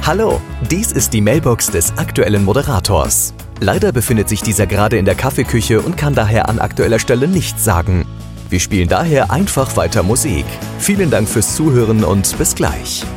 Hallo, dies ist die Mailbox des aktuellen Moderators. Leider befindet sich dieser gerade in der Kaffeeküche und kann daher an aktueller Stelle nichts sagen. Wir spielen daher einfach weiter Musik. Vielen Dank fürs Zuhören und bis gleich.